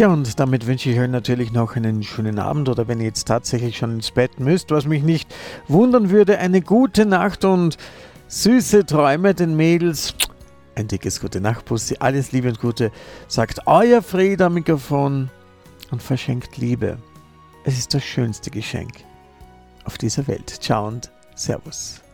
Tja, und damit wünsche ich euch natürlich noch einen schönen Abend oder wenn ihr jetzt tatsächlich schon ins Bett müsst, was mich nicht wundern würde, eine gute Nacht und süße Träume den Mädels. Ein dickes Gute-Nacht-Bussi, alles Liebe und Gute, sagt euer Fred am Mikrofon und verschenkt Liebe. Es ist das schönste Geschenk auf dieser Welt. Ciao und Servus.